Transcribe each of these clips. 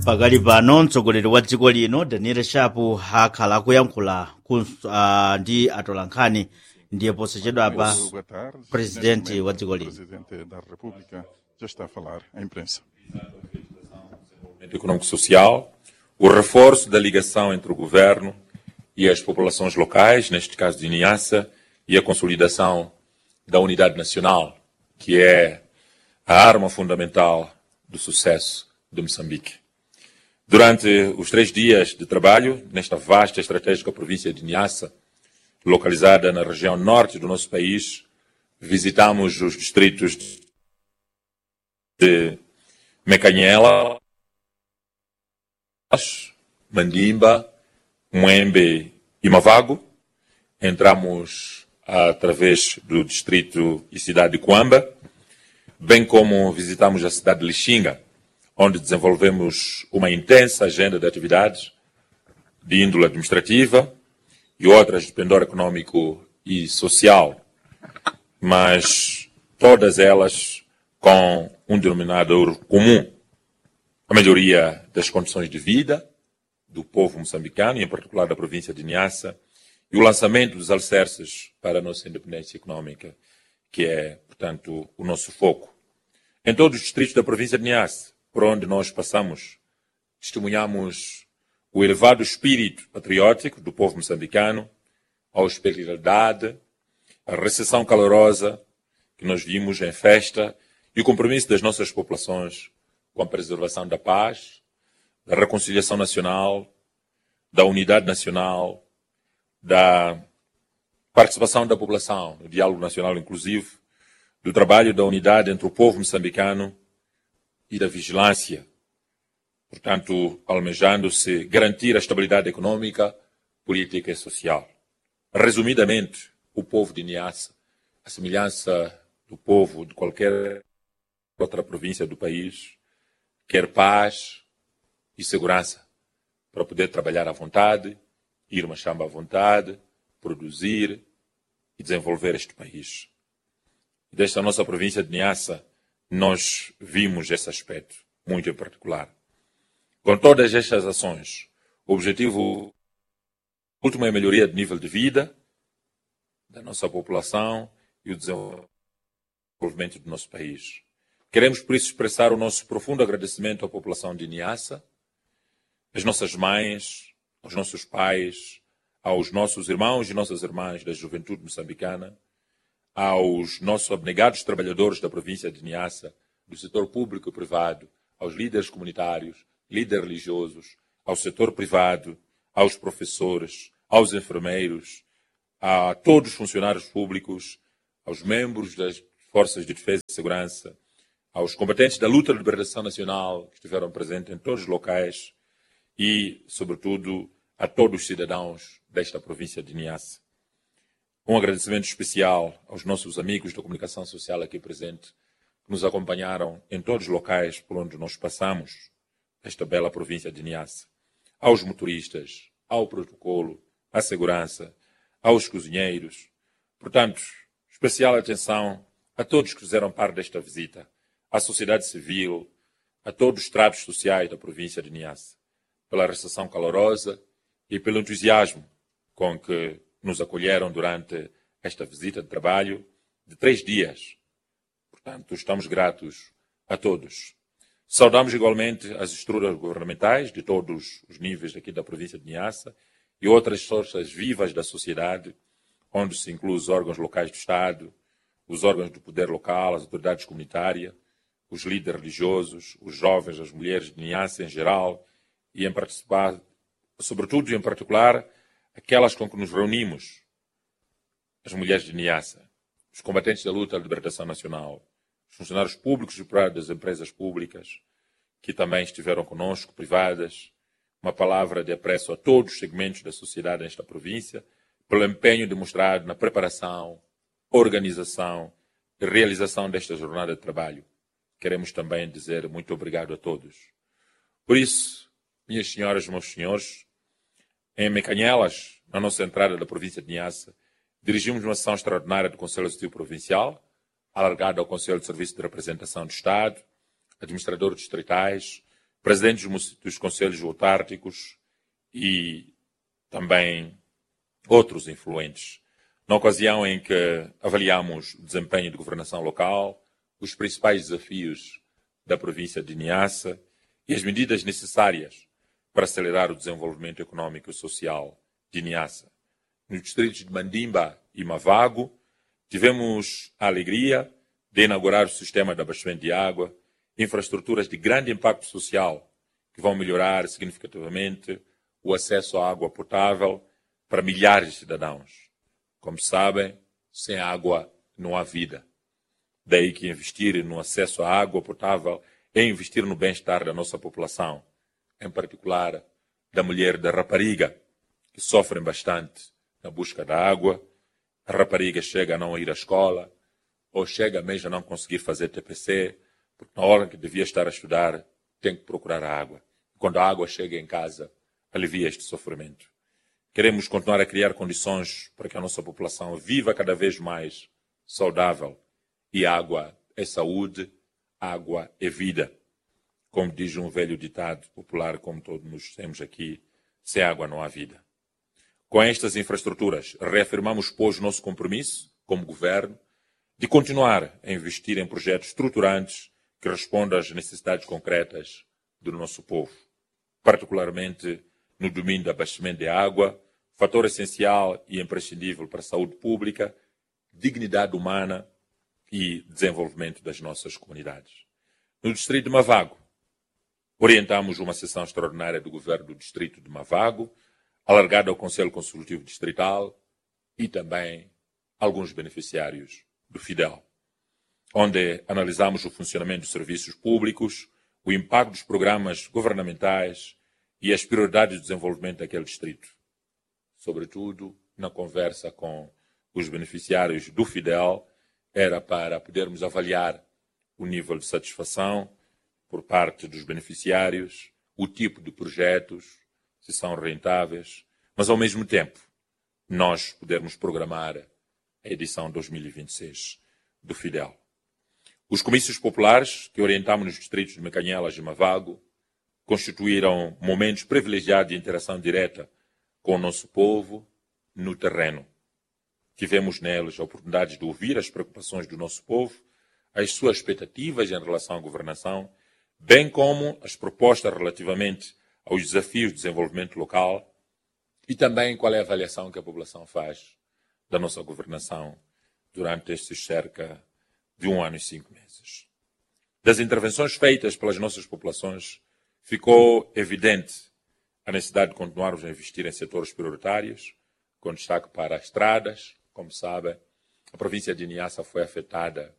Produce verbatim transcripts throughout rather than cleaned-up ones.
pakali pano mtsogoleri wa dziko lino Daniel Shapo akhala akuyankhula uh, ndi atolankhani ndiye posachedwapa presidenti wa dziko lino. Presidente da República já está a falar à imprensa. Econômico-social, o reforço da ligação entre o governo e as populações locais, neste caso de Niassa, e a consolidação da unidade nacional, que é a arma fundamental do sucesso de Moçambique. Durante os três dias de trabalho, nesta vasta e estratégica província de Niassa, localizada na região norte do nosso país, visitamos os distritos de Mecanhela, Mandimba, Muembe e Mavago. Entramos através do distrito e cidade de Cuamba, bem como visitamos a cidade de Lixinga, onde desenvolvemos uma intensa agenda de atividades de índole administrativa e outras de pendor econômico e social, mas todas elas com um denominador comum: a melhoria das condições de vida do povo moçambicano, e em particular da província de Niassa, e o lançamento dos alicerces para a nossa independência econômica, que é, portanto, o nosso foco. Em todos os distritos da província de Niassa, por onde nós passamos, testemunhamos o elevado espírito patriótico do povo moçambicano, a hospitalidade, a recepção calorosa que nós vimos em festa e o compromisso das nossas populações com a preservação da paz, da reconciliação nacional, da unidade nacional, da participação da população no diálogo nacional inclusivo, do trabalho da unidade entre o povo moçambicano e da vigilância, portanto, almejando-se garantir a estabilidade econômica, política e social. Resumidamente, o povo de Niassa, a semelhança do povo de qualquer outra província do país, quer paz e segurança para poder trabalhar à vontade, ir uma chamba à vontade, produzir e desenvolver este país. E desta nossa província de Niassa, nós vimos esse aspecto, muito em particular. Com todas estas ações, o objetivo último é a melhoria do nível de vida da nossa população e o desenvolvimento do nosso país. Queremos, por isso, expressar o nosso profundo agradecimento à população de Niassa, às nossas mães, aos nossos pais, aos nossos irmãos e nossas irmãs da juventude moçambicana, aos nossos abnegados trabalhadores da província de Niassa, do setor público e privado, aos líderes comunitários, líderes religiosos, ao setor privado, aos professores, aos enfermeiros, a todos os funcionários públicos, aos membros das Forças de Defesa e Segurança, aos combatentes da luta de liberação nacional que estiveram presentes em todos os locais e, sobretudo, a todos os cidadãos desta província de Niassa. Um agradecimento especial aos nossos amigos da comunicação social aqui presentes, que nos acompanharam em todos os locais por onde nós passamos, esta bela província de Niassa. Aos motoristas, ao protocolo, à segurança, aos cozinheiros. Portanto, especial atenção a todos que fizeram parte desta visita, à sociedade civil, a todos os tratos sociais da província de Niassa, pela recepção calorosa e pelo entusiasmo com que nos acolheram durante esta visita de trabalho de três dias. Portanto, estamos gratos a todos. Saudamos igualmente as estruturas governamentais de todos os níveis aqui da província de Niassa e outras forças vivas da sociedade, onde se inclui os órgãos locais do Estado, os órgãos do poder local, as autoridades comunitárias, os líderes religiosos, os jovens, as mulheres de Niassa em geral, e em participar, sobretudo e em particular, aquelas com que nos reunimos, as mulheres de Niassa, os combatentes da luta da libertação nacional, os funcionários públicos e privados das empresas públicas, que também estiveram conosco, privadas. Uma palavra de apreço a todos os segmentos da sociedade nesta província, pelo empenho demonstrado na preparação, organização e realização desta jornada de trabalho. Queremos também dizer muito obrigado a todos. Por isso, minhas senhoras e meus senhores, em Mecanhelas, na nossa entrada da província de Niassa, dirigimos uma sessão extraordinária do Conselho Executivo Provincial, alargada ao Conselho de Serviço de Representação do Estado, administradores distritais, presidentes dos conselhos autárquicos e também outros influentes. Na ocasião em que avaliamos o desempenho de governação local, os principais desafios da província de Niassa e as medidas necessárias para acelerar o desenvolvimento econômico e social de Niassa. Nos distritos de Mandimba e Mavago, tivemos a alegria de inaugurar o sistema de abastecimento de água, infraestruturas de grande impacto social que vão melhorar significativamente o acesso à água potável para milhares de cidadãos. Como sabem, sem água não há vida. Daí que investir no acesso à água potável é investir no bem-estar da nossa população, em particular da mulher da rapariga, que sofrem bastante na busca da água. A rapariga chega a não ir à escola, ou chega mesmo a não conseguir fazer T P C, porque na hora que devia estar a estudar, tem que procurar a água. Quando a água chega em casa, alivia este sofrimento. Queremos continuar a criar condições para que a nossa população viva cada vez mais saudável. E água é saúde, água é vida. Como diz um velho ditado popular, como todos nós temos aqui, sem água não há vida. Com estas infraestruturas, reafirmamos, pois, o nosso compromisso, como governo, de continuar a investir em projetos estruturantes que respondam às necessidades concretas do nosso povo, particularmente no domínio do abastecimento de água, fator essencial e imprescindível para a saúde pública, dignidade humana e desenvolvimento das nossas comunidades. No distrito de Mavago, orientamos uma sessão extraordinária do governo do distrito de Mavago, alargada ao Conselho Consultivo Distrital e também alguns beneficiários do FIDEL, onde analisamos o funcionamento dos serviços públicos, o impacto dos programas governamentais e as prioridades de desenvolvimento daquele distrito. Sobretudo, na conversa com os beneficiários do FIDEL, era para podermos avaliar o nível de satisfação por parte dos beneficiários, o tipo de projetos, se são rentáveis, mas ao mesmo tempo nós podermos programar a edição dois mil e vinte e seis do FIDEL. Os comícios populares que orientamos nos distritos de Mecanhelas e Mavago constituíram momentos privilegiados de interação direta com o nosso povo no terreno. Tivemos neles a oportunidade de ouvir as preocupações do nosso povo, as suas expectativas em relação à governação, bem como as propostas relativamente aos desafios de desenvolvimento local e também qual é a avaliação que a população faz da nossa governação durante estes cerca de um ano e cinco meses. Das intervenções feitas pelas nossas populações, ficou evidente a necessidade de continuarmos a investir em setores prioritários, com destaque para as estradas. Como sabem, a província de Niassa foi afetada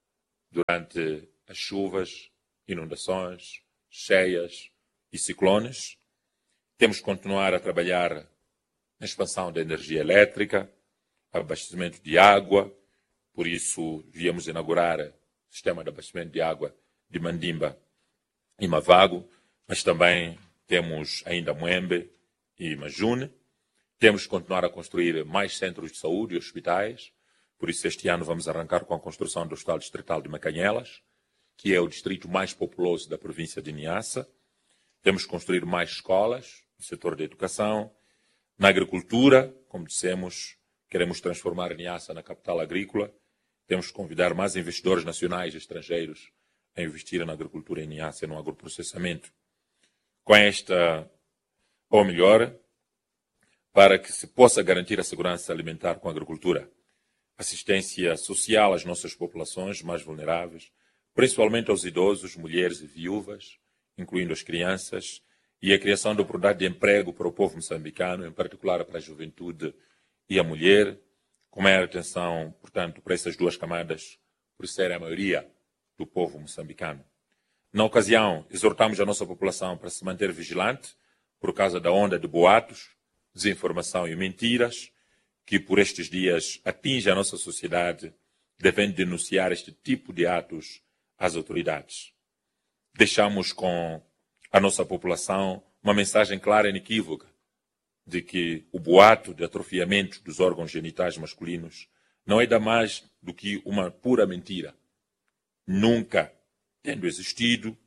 durante as chuvas, inundações, cheias e ciclones. Temos que continuar a trabalhar na expansão da energia elétrica, abastecimento de água. Por isso, viemos inaugurar o sistema de abastecimento de água de Mandimba e Mavago, mas também temos ainda Moembe e Majune. Temos que continuar a construir mais centros de saúde e hospitais. Por isso, este ano vamos arrancar com a construção do Hospital Distrital de Mecanhelas, que é o distrito mais populoso da província de Niassa. Temos que construir mais escolas no setor da educação. Na agricultura, como dissemos, queremos transformar Niassa na capital agrícola. Temos que convidar mais investidores nacionais e estrangeiros a investir na agricultura em Niassa e no agroprocessamento. Com esta, ou melhor, para que se possa garantir a segurança alimentar com a agricultura, assistência social às nossas populações mais vulneráveis, principalmente aos idosos, mulheres e viúvas, incluindo as crianças, e a criação de oportunidade de emprego para o povo moçambicano, em particular para a juventude e a mulher, com maior atenção, portanto, para essas duas camadas, por serem a maioria do povo moçambicano. Na ocasião, exortamos a nossa população para se manter vigilante por causa da onda de boatos, desinformação e mentiras que por estes dias atinge a nossa sociedade, devendo denunciar este tipo de atos às autoridades. Deixamos com a nossa população uma mensagem clara e inequívoca de que o boato de atrofiamento dos órgãos genitais masculinos não é da mais do que uma pura mentira, nunca tendo existido,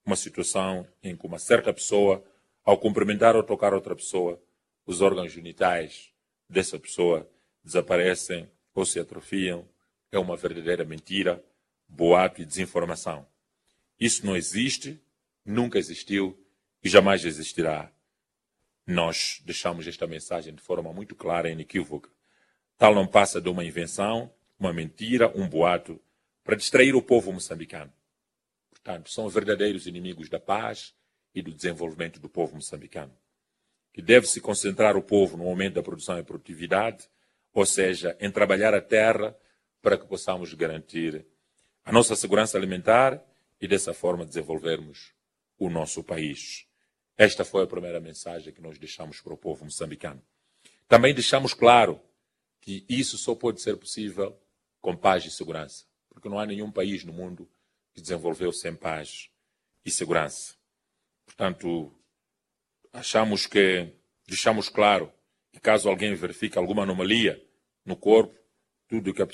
uma situação em que uma certa pessoa, ao cumprimentar ou tocar outra pessoa, os órgãos genitais dessa pessoa desaparecem ou se atrofiam. É uma verdadeira mentira, boato e desinformação. Isso não existe, nunca existiu e jamais existirá. Nós deixamos esta mensagem de forma muito clara e inequívoca. Tal não passa de uma invenção, uma mentira, um boato, para distrair o povo moçambicano. Portanto, são verdadeiros inimigos da paz e do desenvolvimento do povo moçambicano. Que deve-se concentrar o povo no aumento da produção e produtividade, ou seja, em trabalhar a terra para que possamos garantir a nossa segurança alimentar e dessa forma desenvolvermos o nosso país. Esta foi a primeira mensagem que nós deixamos para o povo moçambicano. Também deixamos claro que isso só pode ser possível com paz e segurança, porque não há nenhum país no mundo que desenvolveu sem paz e segurança. Portanto, achamos que, deixamos claro que caso alguém verifique alguma anomalia no corpo, tudo que a